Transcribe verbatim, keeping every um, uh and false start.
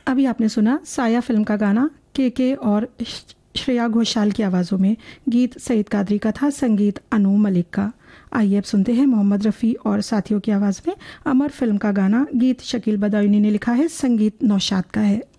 अभी आपने सुना साया फिल्म का गाना के के और श्रेया घोषाल की आवाज़ों में। गीत सईद कादरी का था, संगीत अनु मलिक का। आइए अब सुनते हैं मोहम्मद रफ़ी और साथियों की आवाज़ में अमर फिल्म का गाना। गीत शकील बदायूनी ने लिखा है, संगीत नौशाद का है।